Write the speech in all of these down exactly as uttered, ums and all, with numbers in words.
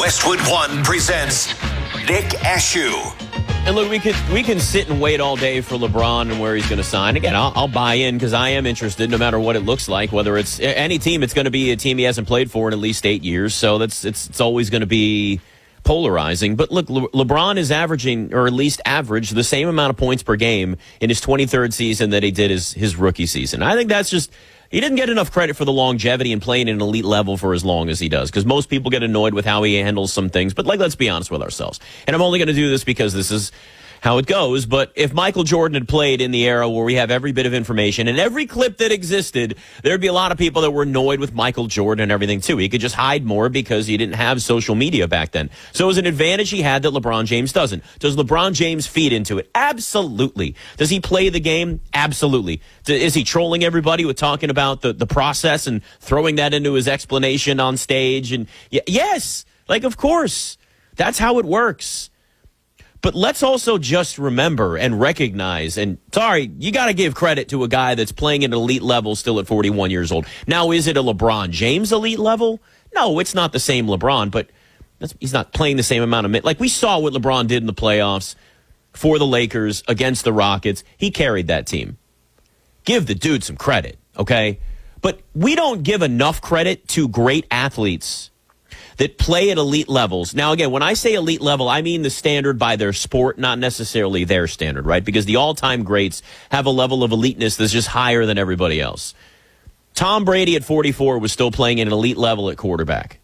Westwood One presents Nick Ashew. And look, we could we can sit and wait all day for LeBron and where he's going to sign. Again, I'll, I'll buy in because I am interested, no matter what it looks like. Whether it's any team, it's going to be a team he hasn't played for in at least eight years. So that's it's it's always going to be polarizing. But look, Le- LeBron is averaging, or at least average, the same amount of points per game in his twenty-third season that he did his his rookie season. I think that's just. He didn't get enough credit for the longevity and playing at an elite level for as long as he does, because most people get annoyed with how he handles some things. But, like, let's be honest with ourselves. And I'm only going to do this because this is how it goes. But if Michael Jordan had played in the era where we have every bit of information and every clip that existed, there'd be a lot of people that were annoyed with Michael Jordan and everything, too. He could just hide more because he didn't have social media back then. So it was an advantage he had that LeBron James doesn't. Does LeBron James feed into it? Absolutely. Does he play the game? Absolutely. Is he trolling everybody with talking about the, the process and throwing that into his explanation on stage? And y- yes, like, of course. That's how it works. But let's also just remember and recognize, and sorry, you got to give credit to a guy that's playing at an elite level still at forty-one years old. Now, is it a LeBron James elite level? No, it's not the same LeBron, but that's, he's not playing the same amount of minutes. Like, we saw what LeBron did in the playoffs for the Lakers against the Rockets. He carried that team. Give the dude some credit, okay? But we don't give enough credit to great athletes that play at elite levels. Now, again, when I say elite level, I mean the standard by their sport, not necessarily their standard, right? Because the all-time greats have a level of eliteness that's just higher than everybody else. Tom Brady at forty-four was still playing at an elite level at quarterback.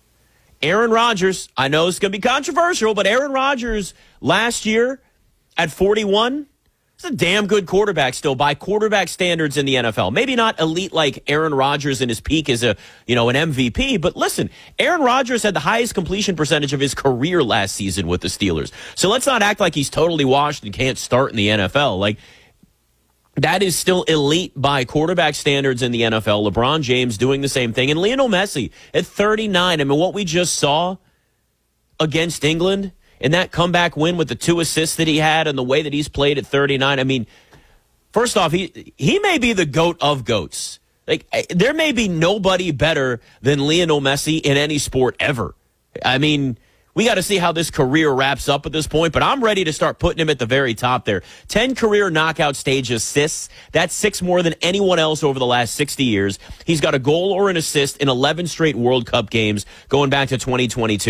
Aaron Rodgers, I know it's going to be controversial, but Aaron Rodgers last year at forty-one, he's a damn good quarterback still by quarterback standards in the N F L. Maybe not elite like Aaron Rodgers in his peak as a, you know, an M V P, but listen, Aaron Rodgers had the highest completion percentage of his career last season with the Steelers. So let's not act like he's totally washed and can't start in the N F L. Like, that is still elite by quarterback standards in the N F L. LeBron James doing the same thing. And Lionel Messi at thirty-nine. I mean, what we just saw against England in that comeback win with the two assists that he had and the way that he's played at thirty-nine. I mean, first off, he he may be the GOAT of GOATs. Like, there may be nobody better than Lionel Messi in any sport ever. I mean, we got to see how this career wraps up at this point, but I'm ready to start putting him at the very top there. ten career knockout stage assists. That's six more than anyone else over the last sixty years. He's got a goal or an assist in eleven straight World Cup games going back to twenty twenty-two.